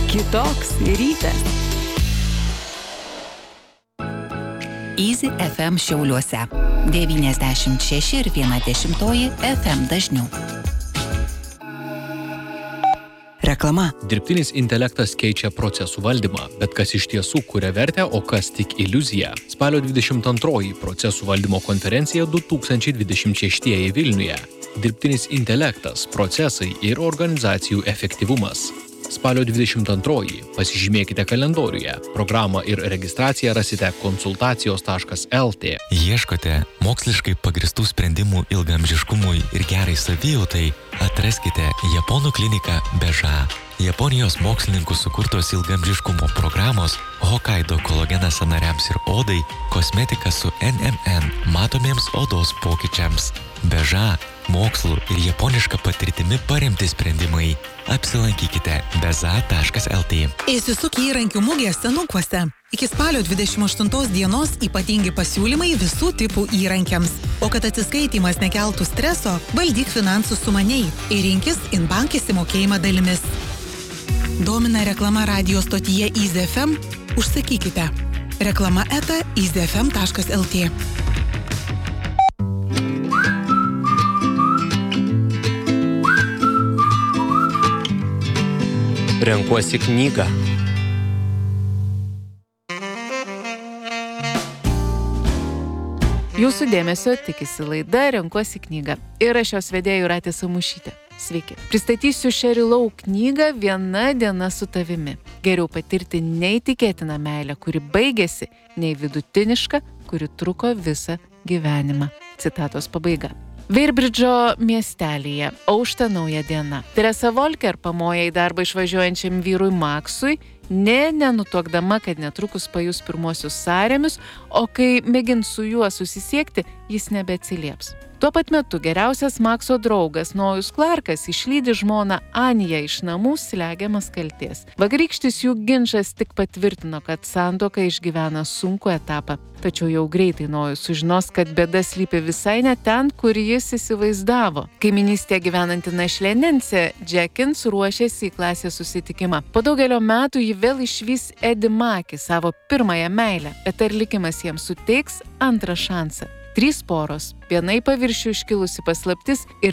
Kitoks rytas. Easy FM Šiauliuose. 96,1 FM dažnių. Reklama. Dirbtinis intelektas keičia procesų valdymą, bet kas iš tiesų kuria vertę, o kas tik iliuzija. Spalio 22 procesų valdymo konferencija 2026 Vilniuje. Dirbtinis intelektas, procesai ir organizacijų efektyvumas. Spalio 22. Pasižymėkite kalendoriuje. Programą ir registraciją rasite konsultacijos.lt. Ieškote moksliškai pagristų sprendimų ilgaamžiškumui ir gerai savijautai? Atraskite Japonų kliniką Beža. Japonijos mokslininkų sukurtos ilgaamžiškumo programos, Hokkaido kolagenas sąnariams ir odai, kosmetika su NMN matomiems odos pokyčiams. Beža, mokslu ir japoniška patirtimi paremti sprendimai. Apsilankykite beza.lt. Įsisuk įrankių mugė Senukuose. Iki spalio 28 dienos ypatingi pasiūlymai visų tipų įrankiams. O kad atsiskaitymas nekeltų streso, valdyk finansus sumaniai ir rinkis Inbank įsimokėjimą dalimis. Domina reklama radio stotyje Easy FM? Užsakykite. Reklama @easyfm.lt. Renkuosi knygą. Jūsų dėmesio tikisi laida Renkuosi knygą. Ir aš jos vedėja Jūratė Samušytė. Sveiki. Pristatysiu Sheryl Lau knygą Viena diena su tavimi. Geriau patirti neįtikėtiną meilę, kuri baigėsi, nei vidutinišką, kuri truko visą gyvenimą. Citatos pabaiga. Veirbridžo miestelyje aušta nauja diena. Teresa Volker pamoja į darbą išvažiuojančiam vyrui Maksui, nenutuokdama, kad netrukus pajus pirmosius sąrėmius, o kai mėgins su juo susisiekti, jis nebeatsilieps. Tuo pat metu geriausias Makso draugas Nojus Clarkas išlydi žmoną Aniją iš namų slegiamas kaltės. Vakarykštis jų ginčas tik patvirtino, kad santuoka išgyvena sunkų etapą. Tačiau jau greitai Nojus sužinos, kad bėda slypi visai ne ten, kur jis įsivaizdavo. Kaiminystėje gyvenanti našlė Nancy Jenkins ruošiasi į klasės susitikimą. Po daugelio metų ji vėl išvys Eddie Mackey, savo pirmąją meilę. Bet ar likimas jiems suteiks antrą šansą? 3 poros, viena į paviršių iškilusi paslaptis ir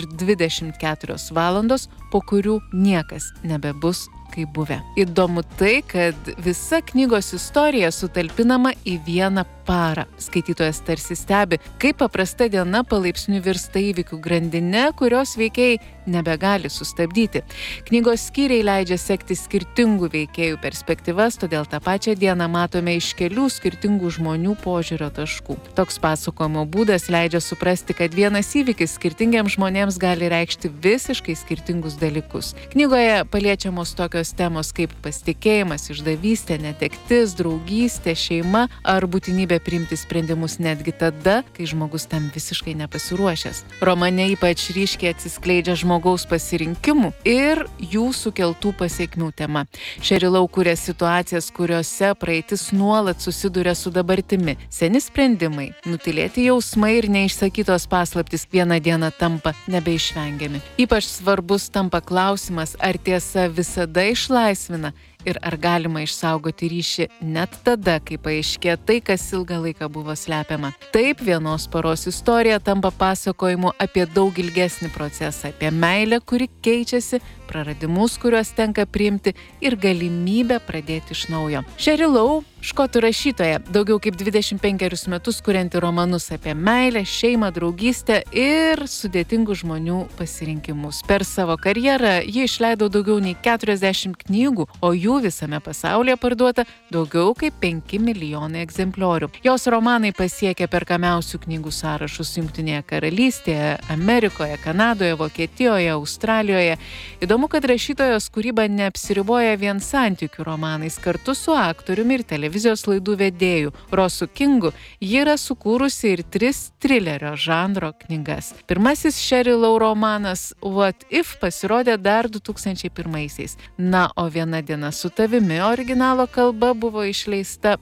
24 valandos, po kurių niekas nebebus kaip buvę. Įdomu tai, kad visa knygos istorija sutalpinama į vieną parą. Skaitytojas tarsi stebi, kaip paprasta diena palaipsniui virsta įvykių grandinė, kurios veikėjai nebegali sustabdyti. Knygos skyriai leidžia sekti skirtingų veikėjų perspektyvas, todėl tą pačią dieną matome iš kelių skirtingų žmonių požiūrio taškų. Toks pasakojimo būdas leidžia suprasti, kad vienas įvykis skirtingiems žmonėms gali reikšti visiškai skirtingus dalykus. Knygoje paliečiamos tokios temos kaip pasitikėjimas, išdavystė, netektis, draugystė, šeima ar būtinybė priimti sprendimus netgi tada, kai žmogus tam visiškai nepasiruošęs. Romane ypač ryškiai atsiskleidžia žmogaus pasirinkimų ir jų sukeltų pasekmių tema. Sheryl Lau kuria situacijas, kuriuose praeitis nuolat susiduria su dabartimi. Seni sprendimai, nutylėti jausmai ir neišsakytos paslaptys vieną dieną tampa nebeišvengiami. Ypač svarbus tampa klausimas, ar tiesa visada išlaisvina ir ar galima išsaugoti ryšį net tada, kai paaiškėja tai, kas ilgą laiką buvo slepiama. Taip, vienos poros istorija tampa pasakojimu apie daug ilgesnį procesą, apie meilę, kuri keičiasi, praradimus, kuriuos tenka priimti ir galimybę pradėti iš naujo. Sheryl Lau, škotų rašytoja, daugiau kaip 25 metus kurianti romanus apie meilę, šeimą, draugystę ir sudėtingų žmonių pasirinkimus. Per savo karjerą ji išleido daugiau nei 40 knygų, o jų visame pasaulyje parduota daugiau kaip 5 milijonai egzempliorių. Jos romanai pasiekė perkamiausių knygų sąrašus Jungtinėje karalystėje, Amerikoje, Kanadoje, Vokietijoje, Australijoje. Įdomu, kad rašytojos kūryba neapsiriboja vien santykių romanais. Kartu su aktoriumi ir televizijos laidų vedėju Rosu Kingu ji yra sukūrusi ir 3 trilerio žanro knygas. Pirmasis Sheryl Lau romanas What If pasirodė dar 2001-aisiais. Na, o Viena diena su tavimi originalo kalba buvo išleista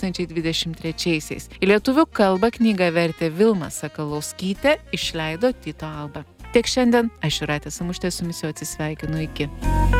2023-aisiais. Į lietuvių kalbą knygą vertė Vilma Sakalauskytė, išleido Tyto Alba. Tiek šiandien, aš Jūratė Samušytė su jumis jau atsisveikinu iki.